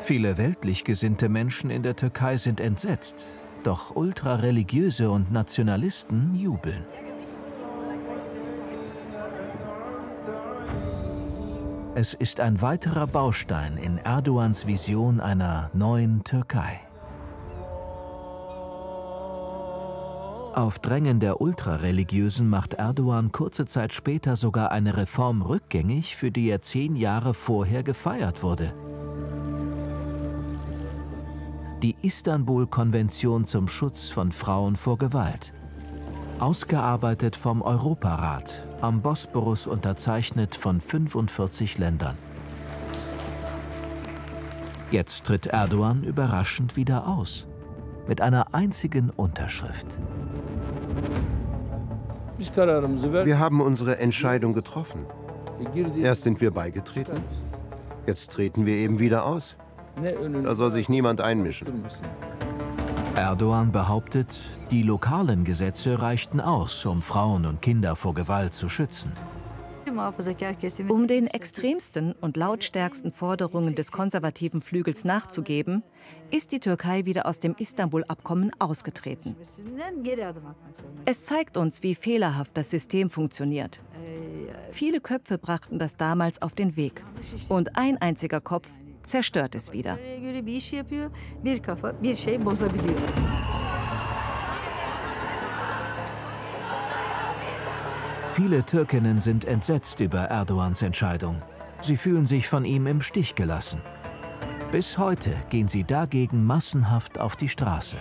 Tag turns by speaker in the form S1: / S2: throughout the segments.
S1: Viele weltlich gesinnte Menschen in der Türkei sind entsetzt, doch Ultrareligiöse und Nationalisten jubeln. Es ist ein weiterer Baustein in Erdogans Vision einer neuen Türkei. Auf Drängen der Ultrareligiösen macht Erdogan kurze Zeit später sogar eine Reform rückgängig, für die er 10 Jahre vorher gefeiert wurde. Die Istanbul-Konvention zum Schutz von Frauen vor Gewalt. Ausgearbeitet vom Europarat, am Bosporus unterzeichnet von 45 Ländern. Jetzt tritt Erdogan überraschend wieder aus. Mit einer einzigen Unterschrift.
S2: Wir haben unsere Entscheidung getroffen. Erst sind wir beigetreten, jetzt treten wir eben wieder aus. Da soll sich niemand einmischen.
S1: Erdogan behauptet, die lokalen Gesetze reichten aus, um Frauen und Kinder vor Gewalt zu schützen.
S3: Um den extremsten und lautstärksten Forderungen des konservativen Flügels nachzugeben, ist die Türkei wieder aus dem Istanbul-Abkommen ausgetreten. Es zeigt uns, wie fehlerhaft das System funktioniert. Viele Köpfe brachten das damals auf den Weg. Und ein einziger Kopf zerstört es wieder.
S1: Viele Türkinnen sind entsetzt über Erdogans Entscheidung. Sie fühlen sich von ihm im Stich gelassen. Bis heute gehen sie dagegen massenhaft auf die Straße.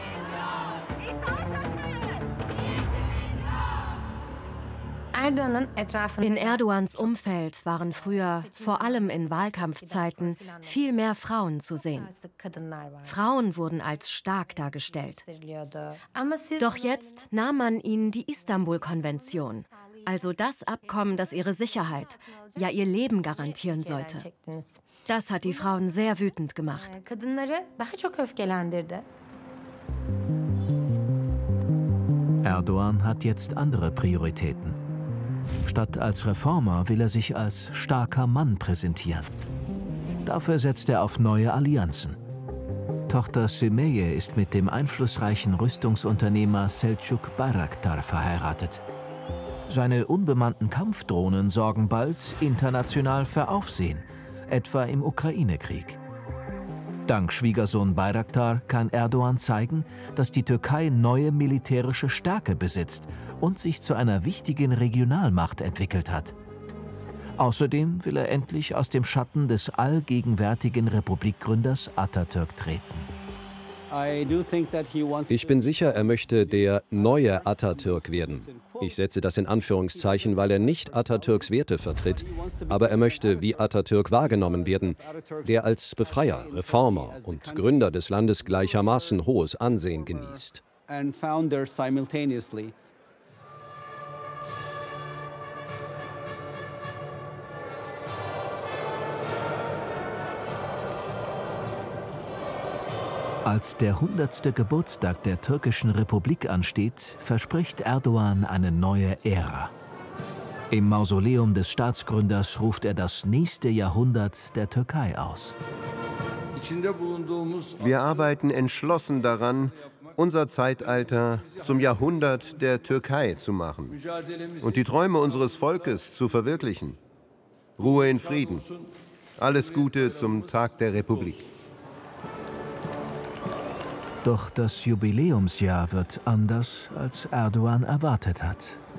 S4: In Erdogans Umfeld waren früher, vor allem in Wahlkampfzeiten, viel mehr Frauen zu sehen. Frauen wurden als stark dargestellt. Doch jetzt nahm man ihnen die Istanbul-Konvention, also das Abkommen, das ihre Sicherheit, ja ihr Leben garantieren sollte. Das hat die Frauen sehr wütend gemacht.
S1: Erdogan hat jetzt andere Prioritäten. Statt als Reformer will er sich als starker Mann präsentieren. Dafür setzt er auf neue Allianzen. Tochter Sümeyye ist mit dem einflussreichen Rüstungsunternehmer Selçuk Bayraktar verheiratet. Seine unbemannten Kampfdrohnen sorgen bald international für Aufsehen, etwa im Ukraine-Krieg. Dank Schwiegersohn Bayraktar kann Erdogan zeigen, dass die Türkei neue militärische Stärke besitzt und sich zu einer wichtigen Regionalmacht entwickelt hat. Außerdem will er endlich aus dem Schatten des allgegenwärtigen Republikgründers Atatürk treten.
S5: Ich bin sicher, er möchte der neue Atatürk werden. Ich setze das in Anführungszeichen, weil er nicht Atatürks Werte vertritt, aber er möchte wie Atatürk wahrgenommen werden, der als Befreier, Reformer und Gründer des Landes gleichermaßen hohes Ansehen genießt.
S1: Als der 100. Geburtstag der türkischen Republik ansteht, verspricht Erdogan eine neue Ära. Im Mausoleum des Staatsgründers ruft er das nächste Jahrhundert der Türkei aus.
S2: Wir arbeiten entschlossen daran, unser Zeitalter zum Jahrhundert der Türkei zu machen und die Träume unseres Volkes zu verwirklichen. Ruhe in Frieden. Alles Gute zum Tag der Republik.
S1: Doch das Jubiläumsjahr wird anders, als Erdogan erwartet hat.